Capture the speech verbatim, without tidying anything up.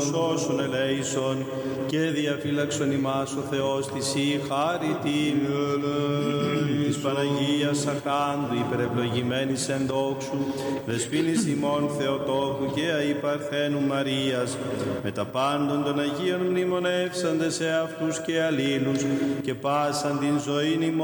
σώσον ελέησον και διαφύλαξον ημάς ο Θεός της η χάριτην της Παναγίας Αχάντου υπερευλογημένης εν δόξου δεσποίνης ημών Θεοτόκου και αϊπαρθένου Μαρίας με τα πάντων των Αγίων μνημονεύσαντες σε αυτούς και αλλήλους και πάσαν την ζωήν ημών